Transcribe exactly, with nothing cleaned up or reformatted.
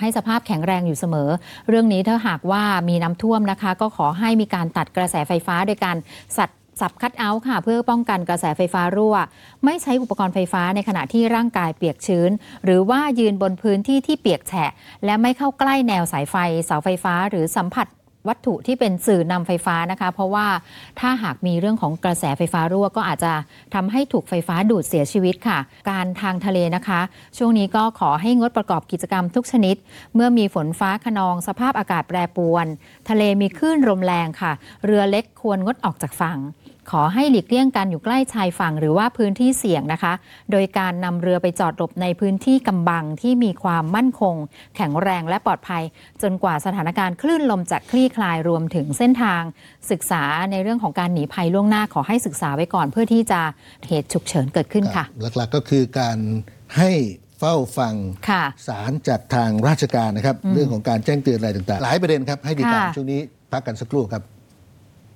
ให้สภาพแข็งแรงอยู่เสมอเรื่องนี้ถ้าหากว่ามีน้ำท่วมนะคะก็ขอให้มีการตัดกระแสไฟฟ้าโดยการสัดสับคัทเอาท์ค่ะเพื่อป้องกันกระแสไฟฟ้ารั่วไม่ใช้อุปกรณ์ไฟฟ้าในขณะที่ร่างกายเปียกชื้นหรือว่ายืนบนพื้นที่ที่เปียกแฉะและไม่เข้าใกล้แนวสายไฟเสาไฟฟ้าหรือสัมผัสวัตถุที่เป็นสื่อนำไฟฟ้านะคะเพราะว่าถ้าหากมีเรื่องของกระแสไฟฟ้ารั่วก็อาจจะทำให้ถูกไฟฟ้าดูดเสียชีวิตค่ะการทางทะเลนะคะช่วงนี้ก็ขอให้งดประกอบกิจกรรมทุกชนิดเมื่อมีฝนฟ้าคะนองสภาพอากาศแปรปรวนทะเลมีคลื่นลมแรงค่ะเรือเล็กควรงดออกจากฝั่งขอให้หลีกเลี่ยงการอยู่ใกล้ชายฝั่งหรือว่าพื้นที่เสี่ยงนะคะโดยการนำเรือไปจอดหลบในพื้นที่กำบังที่มีความมั่นคงแข็งแรงและปลอดภัยจนกว่าสถานการณ์คลื่นลมจะคลี่คลายรวมถึงเส้นทางศึกษาในเรื่องของการหนีภัยล่วงหน้าขอให้ศึกษาไว้ก่อนเพื่อที่จะเหตุฉุกเฉินเกิดขึ้นค่ะหลักๆก็คือการให้เฝ้าฟังสารจากทางราชการนะครับเรื่องของการแจ้งเตือนอะไรต่างๆหลายประเด็นครับให้ติดตามช่วงนี้พักกันสักครู่ครับ